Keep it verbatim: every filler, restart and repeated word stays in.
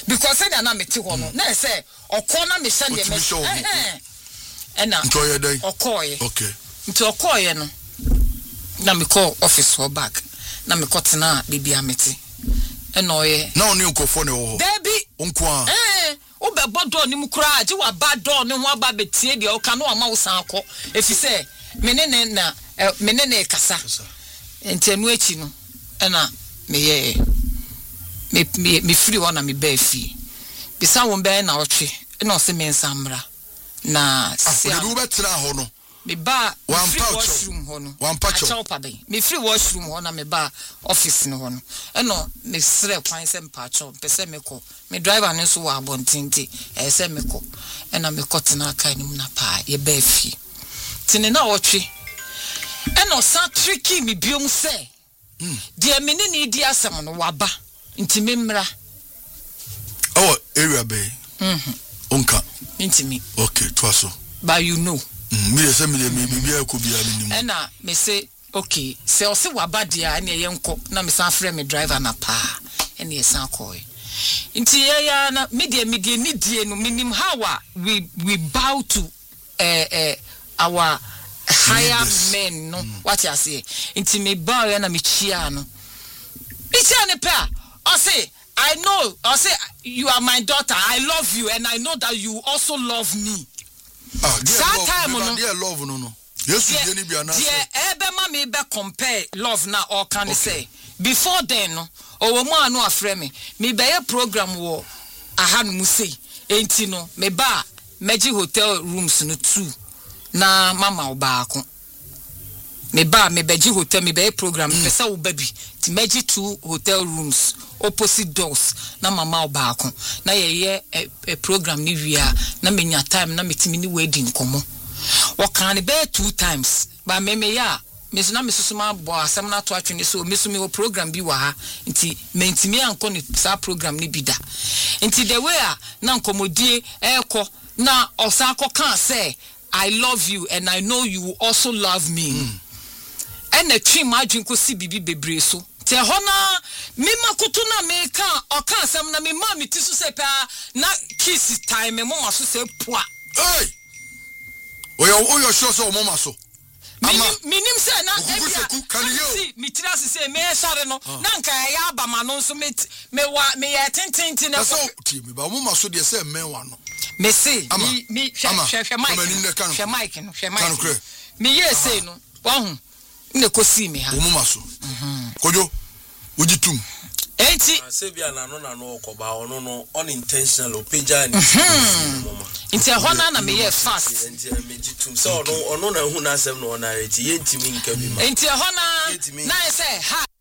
because say na meti ho no na say okọ na me hye de me eh eh na ntoye dai okoye okay nti okoye no na me call office for back na me kotena bibi ameti ena oye na oni nkofo ne wo baby onko a eh wo be bodo ni mu kura age wa ba do ne ho aba betie de o ka no ama wo san akọ efi se me ne ne na me ne ne kasa enti enu echi no ena me ye me me me free one na me ba fi bisa won be na otwe ena o se me nsamra na se a wo betra ho no me ba one washroom ho no one patch me free washroom ho na me ba office no ho no eno me sre kwan se mpacho pese me ko me driver ne so wa abontinti e se me ko ena me kotena aka ni mu na pa ye ba fi tini na otwe eno sa tricky me biom se mm de me ne ni di asem no waba nti me mra oh area bay mhm onka nti me okay twaso but you know me say me me bibia ko bia ni mu ena me say okay se o se waba dia na ye nko na me san frɛ me driver na pa ena ye san ko nti ye ya na media media ni die no minim how we we bow to eh eh our higher men no mm. What you say nti me bow ya na me chia no me chia ne pa o say I know I say you are my daughter I love you and I know that you also love me. Ah, that time no dear love no no. Yes, you dey bia na. Dear ebe ma me be compare love na or can say before then no o mo anu afre me me be a program wo aha no mu sei enti no me ba meji hotel rooms no two na mama obaako me ba me beji hotel me be a program mm. Pesa wo baby ti meji two hotel rooms opposite doors na mama obaako na ye ye a program ni wia na menya time na metimi ni wedding komo wo kan be two times ba me me ya me so na me so ma bo asem na to atwene so me so me wo program bi wa ha nti me ntimi anko ni sa program ni bi da nti the way a na nkomodie eko na osako kan say I love you and I know you also love me mm. And the three margin ko si bibi bebre so te hona mi makutu na me kan o kan asem na me ma me ti so se pa na kiss time me mo so se poa hey oyo oyo sure so mo ma so minim minim se na ebia mi tira se se me sare no na nka ya aba ma no so me me wa me ya tententi na so ti me ba mo ma so de se me wa no me se mi mi hwe hwe mic hwe mic no hwe mic mi ye se no wa hu ne ko si me ha mo ma so mhm kojo ojitum enti se bia na no na no okoba ono no unintentional opeja ni enti ho na na me ye fast enti me jitum so ono ono na hu na asem no na eti ye ntimi nka bi ma enti ho na na say ha